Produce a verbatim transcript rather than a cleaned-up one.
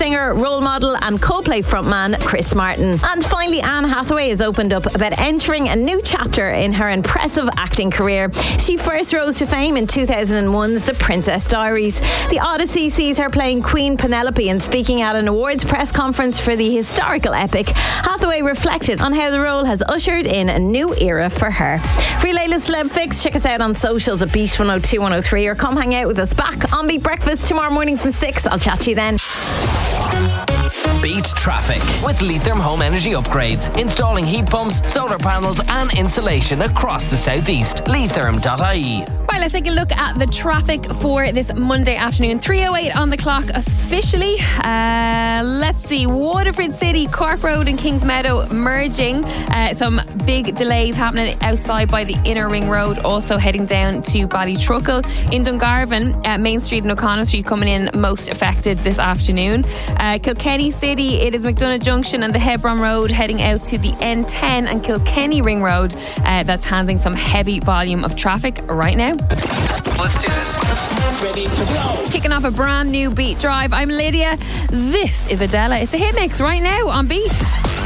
singer, role model and Coldplay frontman Chris Martin. And finally, Anne Hathaway has opened up about entering a new chapter in her impressive acting career. She first rose to fame in two thousand one's The Princess Diaries. The Odyssey sees her playing Queen Penelope and speaking at an awards press conference for the historical epic. Hathaway reflected on how the role has ushered in a new era for her. For your latest celeb fix, check us out on socials at Beat one oh two one oh three or come hang out with us back on Beat Breakfast tomorrow morning from six. I'll chat to you then. Beat traffic with Leitherm Home Energy Upgrades. Installing heat pumps, solar panels and insulation across the southeast. Leitherm dot I E. Right, let's take a look at the traffic for this Monday afternoon. three oh eight on the clock officially. Uh, let's see. Waterford City, Cork Road and Kingsmeadow merging. Uh, some big delays happening outside by the Inner Ring Road. Also heading down to Ballytruckle. In Dungarvan, uh, Main Street and O'Connell Street coming in most affected this afternoon. Uh, Kilkenny City, it is McDonagh Junction and the Hebron Road heading out to the N ten and Kilkenny Ring Road. Uh, that's handling some heavy volume of traffic right now. Let's do this. Ready to go. Kicking off a brand new Beat Drive. I'm Lydia. This is Adela. It's a hit mix right now on Beat.